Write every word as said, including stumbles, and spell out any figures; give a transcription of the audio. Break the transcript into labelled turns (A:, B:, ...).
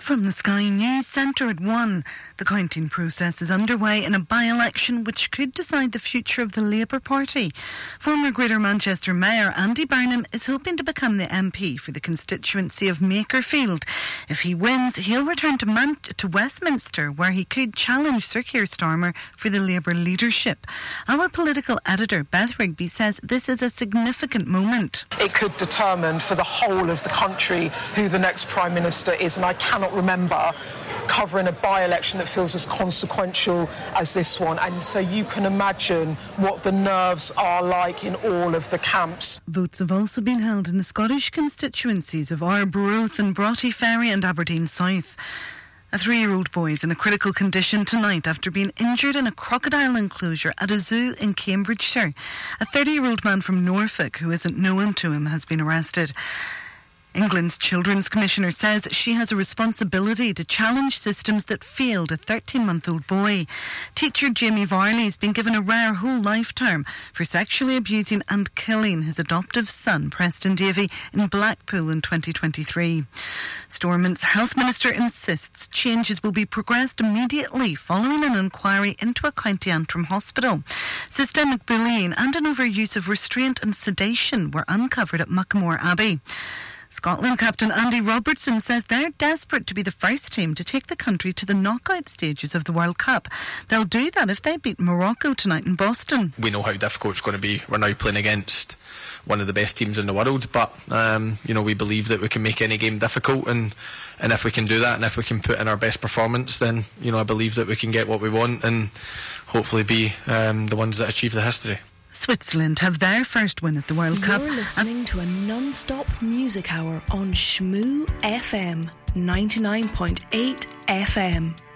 A: From the Sky News Centre at one. The counting process is underway in a by-election which could decide the future of the Labour Party. Former Greater Manchester Mayor Andy Burnham is hoping to become the M P for the constituency of Makerfield. If he wins, he'll return to, Man- to Westminster, where he could challenge Sir Keir Starmer for the Labour leadership. Our political editor, Beth Rigby, says this is a significant moment.
B: It could determine for the whole of the country who the next Prime Minister is, and I cannot remember covering a by-election that feels as consequential as this one. And so you can imagine what the nerves are like in all of the camps.
A: Votes have also been held in the Scottish constituencies of Arbroath and Broughty Ferry and Aberdeen South. A three-year-old boy is in a critical condition tonight after being injured in a crocodile enclosure at a zoo in Cambridgeshire. A thirty-year-old man from Norfolk who isn't known to him has been arrested. England's Children's Commissioner says she has a responsibility to challenge systems that failed a thirteen-month-old boy. Teacher Jamie Varley has been given a rare whole life term for sexually abusing and killing his adoptive son, Preston Davey, in Blackpool in twenty twenty-three. Stormont's Health Minister insists changes will be progressed immediately following an inquiry into a County Antrim hospital. Systemic bullying and an overuse of restraint and sedation were uncovered at Muckamore Abbey. Scotland captain Andy Robertson says they're desperate to be the first team to take the country to the knockout stages of the World Cup. They'll do that if they beat Morocco tonight in Boston.
C: We know how difficult it's going to be. We're now playing against one of the best teams in the world, but um, you know, we believe that we can make any game difficult, and and if we can do that, and if we can put in our best performance, then you know, I believe that we can get what we want and hopefully be um, the ones that achieve the history.
A: Switzerland have their first win at the World
D: You're
A: Cup.
D: You're listening to a non-stop music hour on Shmoo F M, ninety-nine point eight F M.